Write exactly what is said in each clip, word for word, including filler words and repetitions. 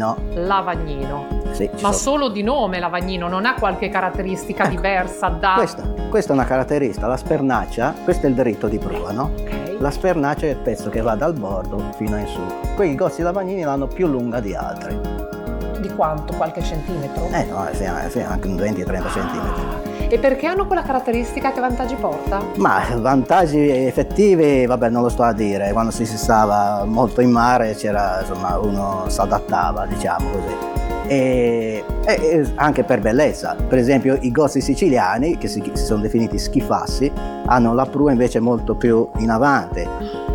Lavagnino. Lavagnino. Sì, ma sono... solo di nome Lavagnino, non ha qualche caratteristica ecco, diversa da... Questa, questa è una caratteristica, la spernaccia, questo è il dritto di prua, no? Okay. La spernaccia è il pezzo che va dal bordo fino in su. Quei gozzi Lavagnini l'hanno più lunga di altri. Di quanto? Qualche centimetro? Eh no, sì, sì, anche un venti trenta centimetri. E perché hanno quella caratteristica? Che vantaggi porta? Ma vantaggi effettivi, vabbè, non lo sto a dire. Quando si stava molto in mare c'era, insomma, uno si adattava, diciamo così. E, e anche per bellezza. Per esempio i gozzi siciliani, che si, si sono definiti schifassi, hanno la prua invece molto più in avanti.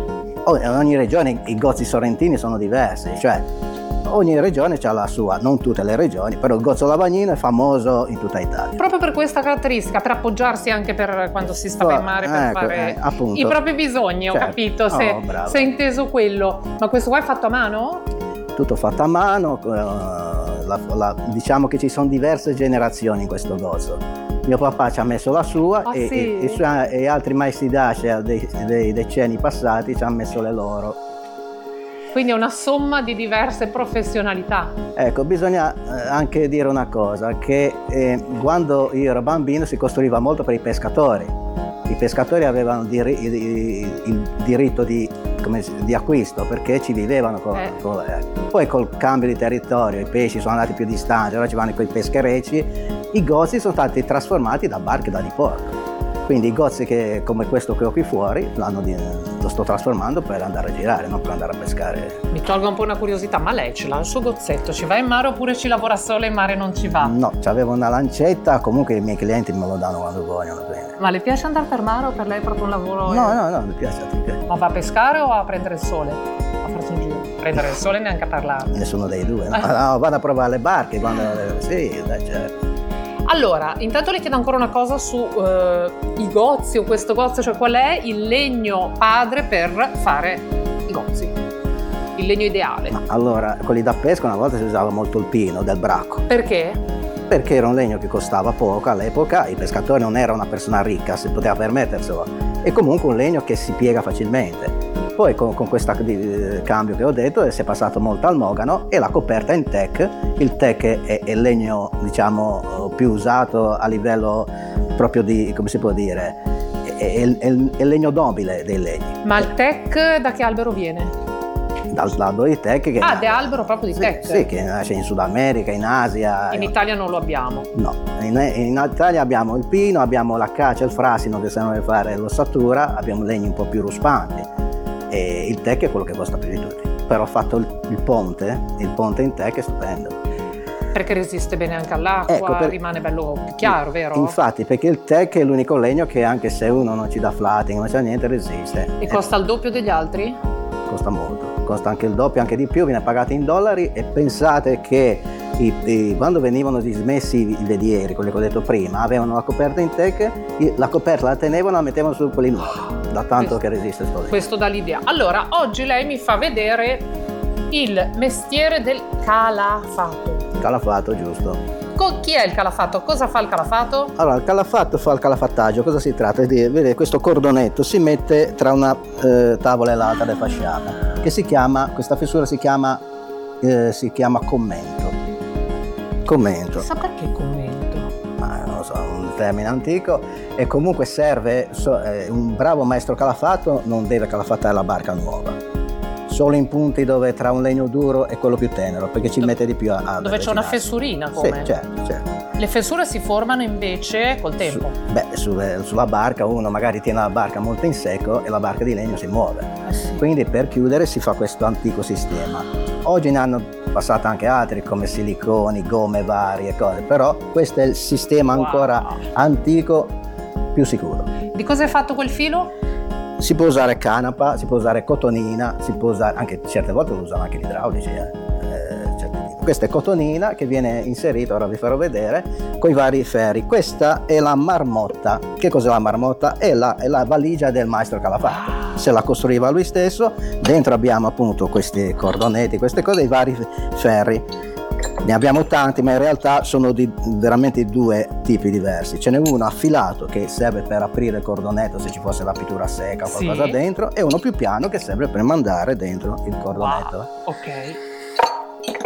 In ogni regione i gozzi sorrentini sono diversi, cioè ogni regione ha la sua, non tutte le regioni, però il gozzo Lavagnino è famoso in tutta Italia. Proprio per questa caratteristica, per appoggiarsi anche per quando si stava in mare, per ecco, fare eh, i propri bisogni, certo. Ho capito, se, oh, se è inteso quello. Ma questo qua è fatto a mano? Tutto fatto a mano, eh, la, la, diciamo che ci sono diverse generazioni in questo gozzo. Mio papà ci ha messo la sua oh, e, sì? e, e, e altri maestri d'ascia dei, dei decenni passati ci hanno messo le loro. Quindi è una somma di diverse professionalità. Ecco, bisogna anche dire una cosa, che eh, quando io ero bambino si costruiva molto per i pescatori. I pescatori avevano dir- il, il diritto di, come, di acquisto perché ci vivevano. Con, eh. con, eh. Poi col cambio di territorio i pesci sono andati più distanti, ora ci vanno quei pescherecci, i gozzi sono stati trasformati da barche da diporto. Quindi i gozzi che, come questo che ho qui fuori, l'hanno di, lo sto trasformando per andare a girare, non per andare a pescare. Mi tolgo un po' una curiosità, ma lei ce l'ha il suo gozzetto, ci va in mare oppure ci lavora solo e in mare non ci va? No, c'avevo una lancetta, comunque i miei clienti me lo danno quando vogliono. Bene. Ma le piace andare per mare o per lei è proprio un lavoro? No, no, no, mi piace. Mi piace. Ma va a pescare o a prendere il sole? A farsi un giro? Prendere il sole e neanche a parlare? Nessuno dei due, no? no vado a provare le barche quando... Sì, dai, certo. Allora, intanto le chiedo ancora una cosa su uh, i gozzi o questo gozzo, cioè qual è il legno padre per fare i gozzi? Il legno ideale? Ma allora, quelli da pesca una volta si usava molto il pino del bracco. Perché? Perché era un legno che costava poco all'epoca, il pescatore non era una persona ricca, si poteva permetterselo, e comunque un legno che si piega facilmente. Poi con, con questo cambio che ho detto si è passato molto al mogano e la coperta in teak. Il teak è, è il legno, diciamo, più usato a livello proprio di, come si può dire, è, è, è il legno nobile dei legni. Ma il teak da che albero viene? Dall'albero di teak. Che ah, di albero proprio di sì, teak? Sì, che nasce in Sud America, in Asia. In Italia non lo abbiamo? No, in, in Italia abbiamo il pino, abbiamo l'accacia, il frasino che serve per fare l'ossatura, abbiamo legni un po' più ruspanti. E il teak è quello che costa più di tutti, però ho fatto il, il ponte, il ponte in teak è stupendo. Perché resiste bene anche all'acqua, ecco, per... rimane bello chiaro, vero? Infatti, perché il teak è l'unico legno che anche se uno non ci dà flatting, non c'è niente, resiste. E costa il doppio degli altri? Costa molto, costa anche il doppio, anche di più, viene pagato in dollari e pensate che i, i, quando venivano dismessi i vedieri, quelli che ho detto prima, avevano la coperta in teak, la coperta la tenevano e la mettevano su quelli nuovi. Da tanto questo, che resiste sto legno. Questo dà l'idea. Allora, oggi lei mi fa vedere il mestiere del calafato. Calafato, giusto. Con chi è il calafato? Cosa fa il calafato? Allora, il calafato fa il calafattaggio. Cosa si tratta? Di vedere questo cordonetto si mette tra una eh, tavola e l'altra del fasciata, che si chiama, questa fessura si chiama, eh, si chiama commento. Commento. Sa perché commento? Ma non lo so, un termine antico. E comunque serve, so, eh, un bravo maestro calafato non deve calafattare la barca nuova, solo in punti dove tra un legno duro e quello più tenero, perché ci Do- mette di più a, a dove c'è una fessurina, come? Sì, certo, certo. Le fessure si formano invece col tempo? Su, beh, su, sulla barca uno magari tiene la barca molto in secco e la barca di legno si muove. Eh sì. Quindi per chiudere si fa questo antico sistema. Oggi ne hanno passato anche altri come siliconi, gomme varie cose, però questo è il sistema ancora wow. antico più sicuro. Di cosa è fatto quel filo? Si può usare canapa, si può usare cotonina, si può usare, anche certe volte lo usano anche gli idraulici. Eh. Eh, certe Questa è cotonina che viene inserita, ora vi farò vedere, con i vari ferri. Questa è la marmotta. Che cos'è la marmotta? È la, è la valigia del maestro calafato. Se la costruiva lui stesso, dentro abbiamo appunto questi cordonetti, queste cose, i vari ferri. Ne abbiamo tanti, ma in realtà sono di veramente due tipi diversi. Ce n'è uno affilato che serve per aprire il cordonetto se ci fosse la pittura secca o qualcosa sì. dentro, e uno più piano che serve per mandare dentro il cordonetto. Wow. Ok.